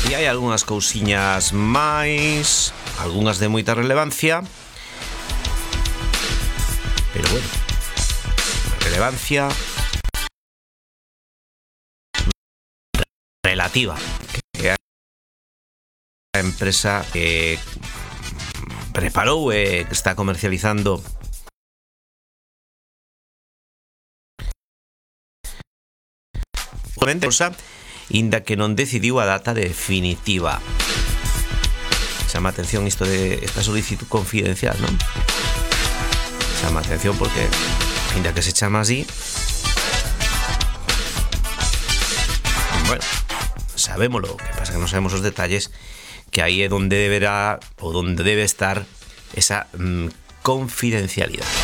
E hai algunhas cousiñas máis, algunhas de moita relevancia, pero bueno, relevancia relativa, que é a empresa que preparou e que está comercializando inda que non decidiu a data definitiva. Chama atención isto de esta solicitud confidencial, non? Chama atención porque inda que se chama así, bueno, sabémolo, que pasa que non sabemos os detalles, que aí é donde deberá ou donde debe estar esa confidencialidade.